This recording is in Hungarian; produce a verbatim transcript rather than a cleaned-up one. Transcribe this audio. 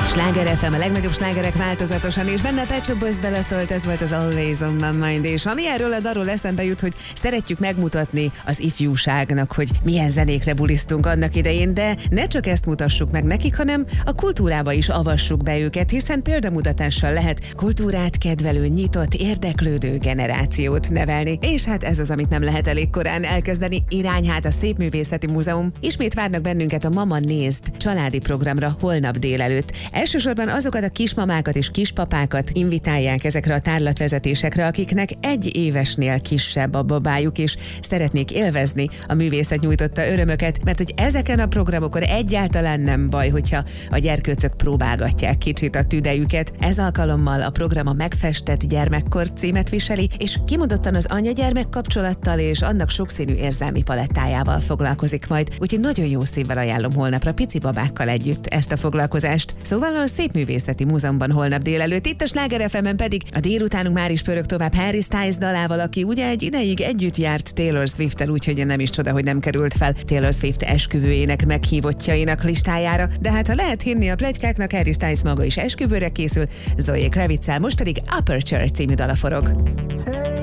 Sláger ef em, a legnagyobb slágerek változatosan, és benne a Pet Shop Boys dala szólt, ez volt az Always on My Mind, és ami erről a darról eszembe jut, hogy szeretjük megmutatni az ifjúságnak, hogy milyen zenékre bulisztunk annak idején, de ne csak ezt mutassuk meg nekik, hanem a kultúrába is avassuk be őket, hiszen példamutatással lehet kultúrát kedvelő, nyitott, érdeklődő generációt nevelni. És hát ez az, amit nem lehet elég korán elkezdeni. Irány hát a Szépművészeti Múzeum. Ismét várnak bennünket a Mama Nézd családi programra holnap délelőtt. Elsősorban azokat a kismamákat és kispapákat invitálják ezekre a tárlatvezetésekre, akiknek egy évesnél kisebb a babájuk, és szeretnék élvezni a művészet nyújtotta örömöket, mert hogy ezeken a programokon egyáltalán nem baj, hogyha a gyerkőcök próbálgatják kicsit a tüdejüket. Ez alkalommal a program a Megfestett gyermekkor címet viseli, és kimondottan az anya-gyermek kapcsolattal és annak sokszínű érzelmi palettájával foglalkozik majd. Úgyhogy nagyon jó szívvel ajánlom holnapra pici babákkal együtt ezt a foglalkozást. Szóval a Szépművészeti Múzeumban holnap délelőtt, itt a Sláger ef emen pedig a délutánunk már is pörög tovább Harry Styles dalával, aki ugye egy ideig együtt járt Taylor Swift-tel, úgyhogy nem is csoda, hogy nem került fel Taylor Swift esküvőjének meghívottjainak listájára. De hát ha lehet hinni a pletykáknak, Harry Styles maga is esküvőre készül, Zoe Kravitz-el, most pedig Aperture című dala forog.